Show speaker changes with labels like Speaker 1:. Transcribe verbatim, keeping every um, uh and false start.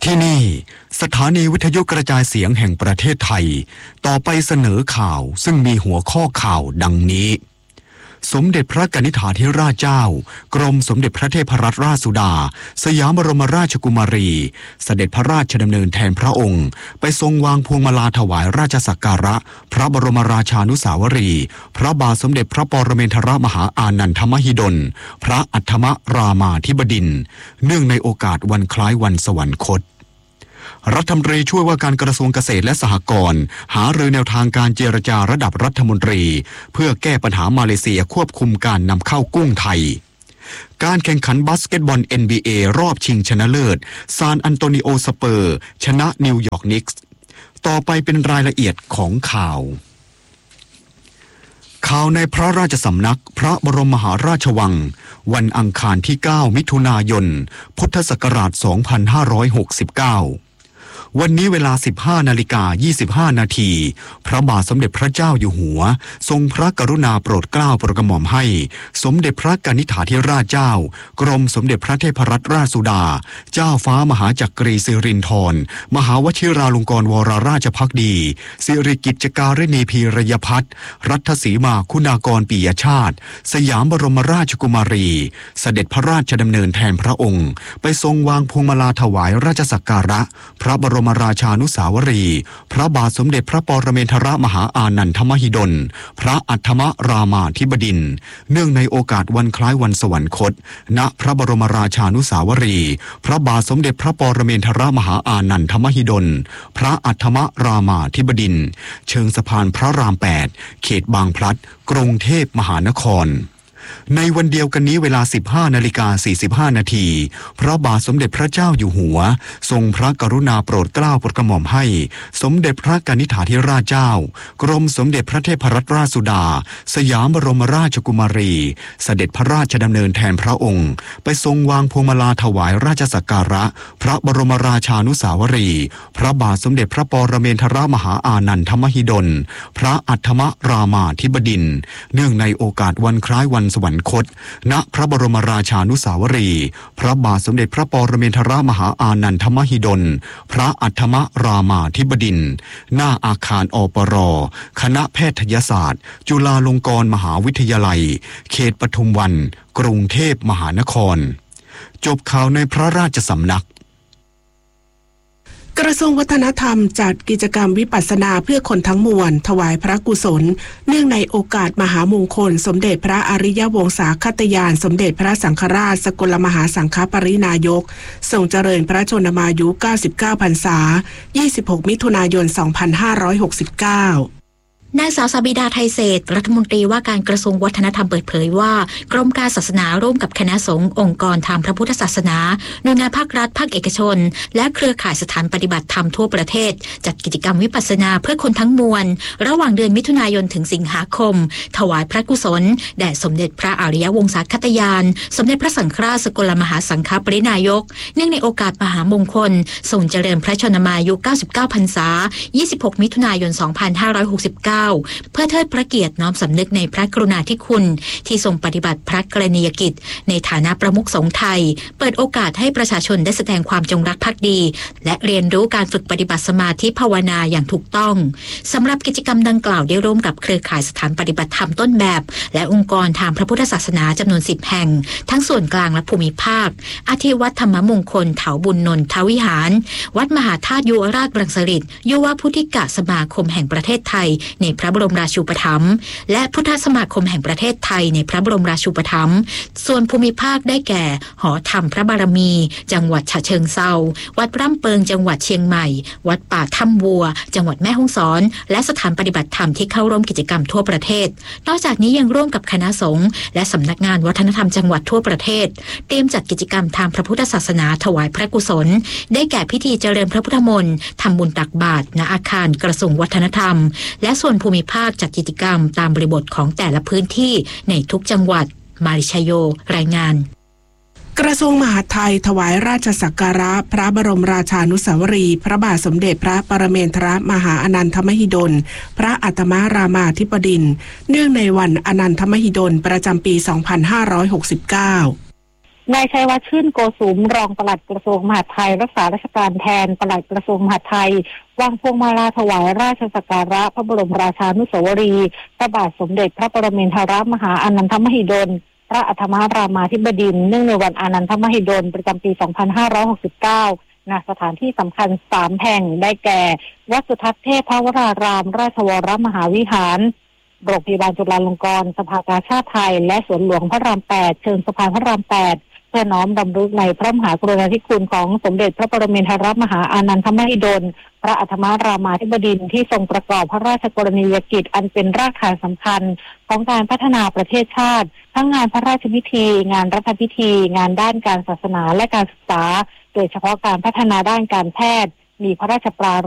Speaker 1: ที่นี่สถานีวิทยุกระจายเสียงแห่งประเทศไทยต่อไปเสนอข่าวซึ่งมีหัวข้อข่าวดังนี้สมเด็จพระกนิษฐาธิราชเจ้ากรมสมเด็จพระเทพรัตนราชสุดาสยามบรมราชกุมารีเสด็จพระราชดำเนินแทนพระองค์ไปทรงวางพวงมาลาถวายราชสักการะพระบรมราชานุสาวรีย์พระบาทสมเด็จพระปรเมนทรมหาอานันทมหิดลพระอัฏฐมรามาธิบดินทร์เนื่องในโอกาสวันคล้ายวันสวรรคตรัฐมนตรีช่วยว่าการกระทรวงเกษตรและสหกรณ์หารือแนวทางการเจรจาระดับรัฐมนตรีเพื่อแก้ปัญหามาเลเซียควบคุมการนำเข้ากุ้งไทยการแข่งขันบาสเกตบอล เอ็น บี เอ รอบชิงชนะเลิศซานอันโตนิโอสเปอร์ชนะนิวยอร์กนิกส์ต่อไปเป็นรายละเอียดของข่าวข่าวในพระราชสำนักพระบรมมหาราชวังวันอังคารที่เก้ามิถุนายนพุทธศักราชสองพันห้าร้อยหกสิบเก้าวันนี้เวลา สิบห้านาฬิกายี่สิบห้านาทีพระบาทสมเด็จพระเจ้าอยู่หัวทรงพระกรุณาโปรดเกล้าโปรดกระหม่อมให้สมเด็จพระกนิษฐาธิราชเจ้ากรมสมเด็จพระเทพรัตนราชสุดาเจ้าฟ้ามหาจักรีสิรินธรมหาวชิราลงกรณ์วรราชภักดีสิริกิจจการิณีพีรยพัฒน์รัฐสีมาคุณากรปิยชาติสยามบรมราชกุมารีเสด็จพระราชดำเนินแทนพระองค์ไปทรงวางพวงมาลาถวายราชสักการะพระบรมราชานุสาวรีย์พระบาทสมเด็จพระปรเมนทรมหาอานันทมหิดลพระอัฏฐมรามาธิบดินทร์เนื่องในโอกาสวันคล้ายวันสวรรคตณพระบรมราชานุสาวรีย์พระบาทสมเด็จพระปรเมนทรมหาอานันทมหิดลพระอัฏฐมรามาธิบดินทร์เชิงสะพานพระรามแปดเขตบางพลัดกรุงเทพมหานครในวันเดียวกันนี้เวลา สิบห้านาฬิกาสี่สิบห้านาทีพระบาทสมเด็จพระเจ้าอยู่หัวทรงพระกรุณาโปรดเกล้าโปรดกระหม่อมให้สมเด็จพระกนิษฐาธิราชเจ้ากรมสมเด็จพระเทพรัตนราชสุดาสยามบรมราชกุมารีเสด็จพระราชดำเนินแทนพระองค์ไปทรงวางพวงมาลาถวายราชสักการะพระบรมราชานุสาวรีย์พระบาทสมเด็จพระปรเมนทรมหาอานันทมหิดลพระอัฏฐมรามาธิบดินทร์เนื่องในโอกาสวันคล้ายวันสวรรคตณพระบรมราชานุสาวรีย์พระบาทสมเด็จพระปรเมนทรมหาอานันทมหิดลพระอัฏฐมรามาธิบดินทร์หน้าอาคารอปรคณะแพทยศาสตร์จุฬาลงกรณ์มหาวิทยาลัยเขตปทุมวันกรุงเทพมหานครจบข่าวในพระราชสำนัก
Speaker 2: กระทรวงวัฒนธรรมจัดกิจกรรมวิปัสสนาเพื่อคนทั้งมวลถวายพระกุศลเนื่องในโอกาสมหามงคลสมเด็จพระอริยวงศาคตยานสมเด็จพระสังฆราชสกลมหาสังฆปรินายกทรงเจริญพระชนมายุเก้าสิบเก้าพรรษายี่สิบหกมิถุนายนสองพันห้าร้อยหกสิบเก้าน
Speaker 3: างสาวสบิดาไทยเศรษฐ์รัฐมนตรีว่าการกระทรวงวัฒนธรรมเปิดเผยว่ากรมการศาสนาร่วมกับคณะสงฆ์องค์กรทางพระพุทธศาสนาหน่วยงานภาครัฐภาคเอกชนและเครือข่ายสถานปฏิบัติธรรมทั่วประเทศจัดกิจกรรมวิปัสสนาเพื่อคนทั้งมวลระหว่างเดือนมิถุนายนถึงสิงหาคมถวายพระกุศลแด่สมเด็จพระอริยวงศาคตยานสมเด็จพระสังฆราชสกลมหาสังฆปรินายกเนื่องในโอกาสมหามงคลทรงเจริญพระชนมายุเก้าสิบเก้าพรรษายี่สิบหกมิถุนายนสองพันห้าร้อยหกสิบเก้าเพื่อเทิดพระเกียรติน้อมสำนึกในพระกรุณาธิคุณที่ทรงปฏิบัติพระกรณียกิจในฐานะประมุขสงฆ์ไทยเปิดโอกาสให้ประชาชนได้แสดงความจงรักภักดีและเรียนรู้การฝึกปฏิบัติสมาธิภาวนาอย่างถูกต้องสำหรับกิจกรรมดังกล่าวได้ร่วมกับเครือข่ายสถานปฏิบัติธรรมต้นแบบและองค์กรทางพระพุทธศาสนาจำนวนสิบแห่งทั้งส่วนกลางและภูมิภาคอาทิวัดธรรมมงคลเถาบุญนนทวิหารวัดมหาธาตุยุวราชรังสฤษฎ์ยุวพุทธิกสมาคมแห่งประเทศไทยในพระบรมราชูปถัมภ์และพุทธสมาคมแห่งประเทศไทยในพระบรมราชูปถัมภ์ส่วนภูมิภาคได้แก่หอธรรมพระบารมีจังหวัดฉะเชิงเทราวัดร่ำเปิงจังหวัดเชียงใหม่วัดป่าถ้ำวัวจังหวัดแม่ฮ่องสอนและสถานปฏิบัติธรรมที่เข้าร่วมกิจกรรมทั่วประเทศนอกจากนี้ยังร่วมกับคณะสงฆ์และสำนักงานวัฒนธรรมจังหวัดทั่วประเทศเตรียมจัดกิจกรรมทางพระพุทธศาสนาถวายพระกุศลได้แก่พิธีเจริญพระพุทธมนต์ทำบุญตักบาตรณอาคารกระทรวงวัฒนธรรมและส่วนภูมิภาคจัดกิจกรรมตามบริบทของแต่ละพื้นที่ในทุกจังหวัดมาริชโยรายงาน
Speaker 2: กระทรวงมหาดไทยถวายราชสักการะพระบรมราชานุสาวรีย์พระบาทสมเด็จพระปรเมนทรมหาอนันทมหิดลพระอัฏฐมรามาธิบดินทร์เนื่องในวันอนันทมหิดลประจำปี สองพันห้าร้อยหกสิบเก้า
Speaker 4: นายชัยวัฒน์ชื่นโกสุมรองปลัดกระทรวงมหาดไทยรักษาราชการแทนปลัดกระทรวงมหาดไทยวางพวงมาลาถวายราชสักการะพระบรมราชานุสาวรีย์พระบาทสมเด็จพระปรมินทรมหาอานันทมหิดลพระอัฏฐมรามาธิบดินทร์เนื่องในวันอานันทมหิดลประจำปี สองพันห้าร้อยหกสิบเก้า ณ สถานที่สำคัญสามแห่งได้แก่วัดสุทัศน์เทพวรารามราชวรมหาวิหารโรงพยาบาลจุฬาลงกรณ์สภากาชาดไทยและสวนหลวงพระรามแปดเชิงสะพานพระรามแปดเพื่อน้อมรำลึกในพระมหากรุณาธิคุณของสมเด็จพระปรมินทรมหาอานันทมหิดลพระอัฏฐมรามาธิบดินทร์ที่ทรงประกอบพระราชกรณียกิจอันเป็นรากฐานสำคัญของการพัฒนาประเทศชาติทั้งงานพระราชพิธีงานรัฐพิธีงานด้านการศาสนาและการศึกษาโดยเฉพาะการพัฒนาด้านการแพทย์มีพระราชปรารภ